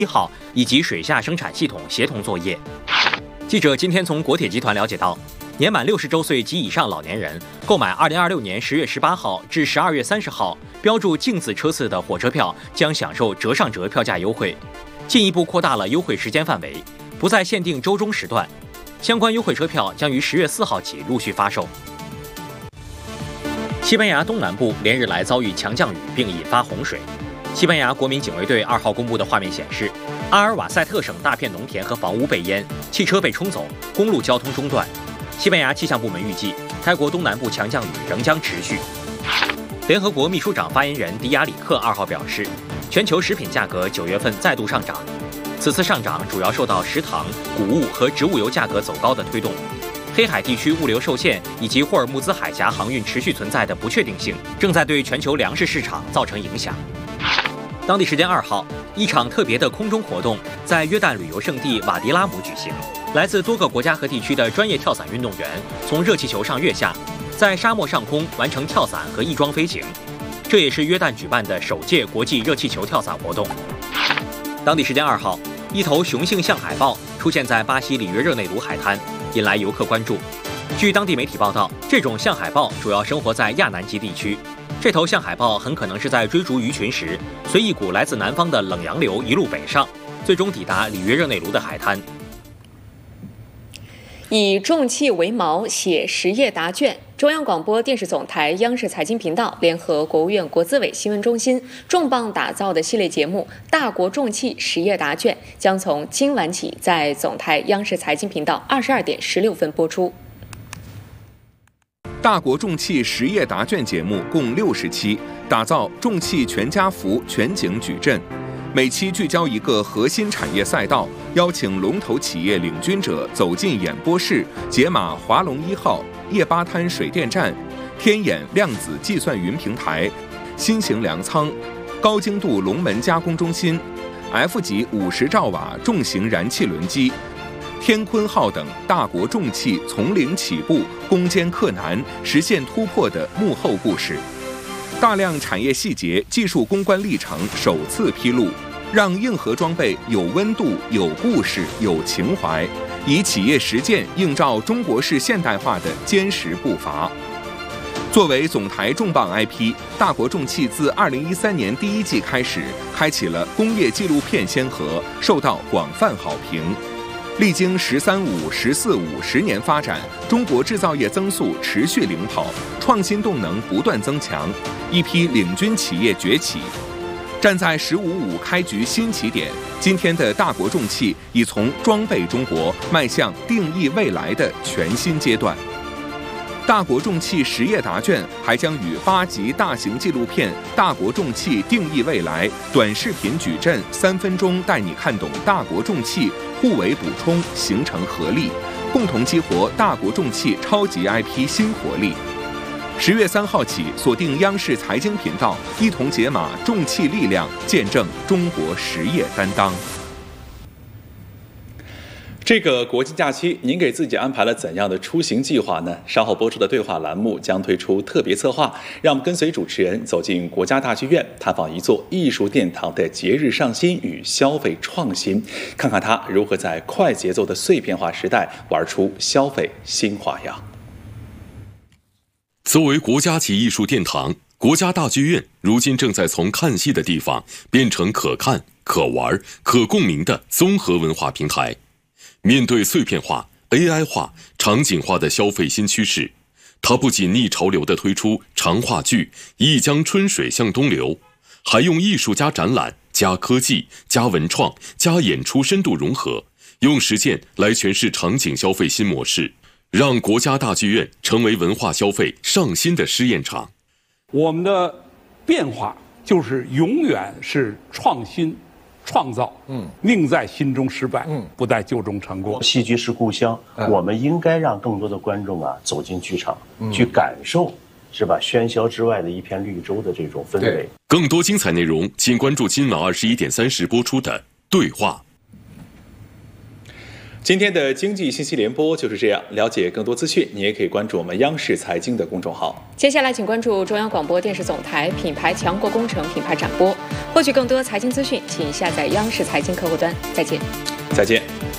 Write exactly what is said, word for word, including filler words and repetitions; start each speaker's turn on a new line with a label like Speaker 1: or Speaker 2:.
Speaker 1: 一号以及水下生产系统协同作业。记者今天从国铁集团了解到，年满六十周岁及以上老年人购买二零二六年十月十八号至十二月三十号标注镜子车次的火车票，将享受折上折票价优惠，进一步扩大了优惠时间范围，不再限定周中时段。相关优惠车票将于十月四号起陆续发售。西班牙东南部连日来遭遇强降雨，并引发洪水。西班牙国民警卫队二号公布的画面显示，阿尔瓦塞特省大片农田和房屋被淹，汽车被冲走，公路交通中断。西班牙气象部门预计，该国东南部强降雨仍将持续。联合国秘书长发言人迪亚里克二号表示，全球食品价格九月份再度上涨，此次上涨主要受到食糖、谷物和植物油价格走高的推动。黑海地区物流受限以及霍尔木兹海峡航运持续存在的不确定性，正在对全球粮食市场造成影响。当地时间二号，一场特别的空中活动在约旦旅游胜地瓦迪拉姆举行。来自多个国家和地区的专业跳伞运动员从热气球上跃下，在沙漠上空完成跳伞和翼装飞行。这也是约旦举办的首届国际热气球跳伞活动。当地时间二号，一头雄性象海豹出现在巴西里约热内卢海滩，引来游客关注。据当地媒体报道，这种象海豹主要生活在亚南极地区。这头象海豹很可能是在追逐鱼群时，随一股来自南方的冷洋流一路北上，最终抵达里约热内卢的海滩。
Speaker 2: 以重器为锚写实业答卷，中央广播电视总台央视财经频道联合国务院国资委新闻中心重磅打造的系列节目《大国重器实业答卷》将从今晚起在总台央视财经频道二十二点十六分播出。
Speaker 3: 大国重器实业答卷节目共六十期，打造重器全家福全景矩阵。每期聚焦一个核心产业赛道，邀请龙头企业领军者走进演播室，解码华龙一号、叶巴滩水电站、天眼量子计算云平台、新型粮仓、高精度龙门加工中心、F 级五十兆瓦重型燃气轮机、天鲲号等大国重器从零起步、攻坚克难、实现突破的幕后故事。大量产业细节、技术攻关历程首次披露，让硬核装备有温度、有故事、有情怀，以企业实践映照中国式现代化的坚实步伐。作为总台重磅 I P， 大国重器自二零一三年第一季开始，开启了工业纪录片先河，受到广泛好评。历经“十三五”“十四五”十年发展，中国制造业增速持续领跑，创新动能不断增强，一批领军企业崛起。站在“十五五”开局新起点，今天的大国重器已从装备中国迈向定义未来的全新阶段。大国重器实业答卷还将与八集大型纪录片《大国重器定义未来》短视频矩阵三分钟带你看懂大国重器互为补充，形成合力，共同激活大国重器超级 I P 新活力。十月三号起，锁定央视财经频道，一同解码重器力量，见证中国实业担当。
Speaker 4: 这个国庆假期，您给自己安排了怎样的出行计划呢？稍后播出的对话栏目将推出特别策划，让我们跟随主持人走进国家大剧院，探访一座艺术殿堂的节日上新与消费创新，看看它如何在快节奏的碎片化时代玩出消费新花样。
Speaker 5: 作为国家级艺术殿堂，国家大剧院如今正在从看戏的地方变成可看、可玩、可共鸣的综合文化平台。面对碎片化、A I 化、场景化的消费新趋势，它不仅逆潮流地推出长话剧《一江春水向东流》，还用艺术加展览、加科技、加文创、加演出深度融合，用实践来诠释场景消费新模式，让国家大剧院成为文化消费上新的试验场。
Speaker 6: 我们的变化就是永远是创新创造，嗯，宁在新中失败，嗯，不在旧中成功。
Speaker 7: 戏剧是故乡，嗯，我们应该让更多的观众啊走进剧场，嗯，去感受，是吧？喧嚣之外的一片绿洲的这种氛围。
Speaker 5: 更多精彩内容，请关注今晚二十一点三十播出的《对话》。
Speaker 4: 今天的经济信息联播就是这样。了解更多资讯，你也可以关注我们央视财经的公众号。
Speaker 2: 接下来，请关注中央广播电视总台品牌强国工程品牌展播，获取更多财经资讯，请下载央视财经客户端。再见，
Speaker 4: 再见。